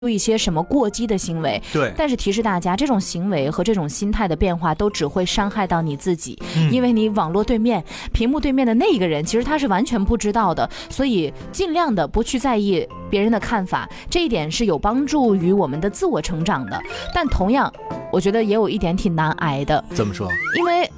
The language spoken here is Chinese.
一些什么过激的行为， 对， 但是提示大家，这种行为和这种心态的变化都只会伤害到你自己，因为你网络对面、屏幕对面的那一个人，其实他是完全不知道的，所以尽量的不去在意别人的看法，这一点是有帮助于我们的自我成长的。但同样，我觉得也有一点挺难挨的。 怎么说？ 因为